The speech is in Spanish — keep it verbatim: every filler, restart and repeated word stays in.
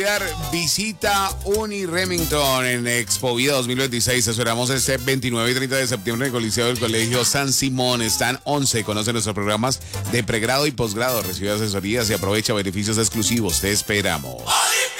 Visita Uni Remington en Expo Vida dos mil veintiséis. Esperamos este veintinueve y treinta de septiembre en el Coliseo del Colegio San Simón. Están once. Conoce nuestros programas de pregrado y posgrado. Recibe asesorías y aprovecha beneficios exclusivos. Te esperamos.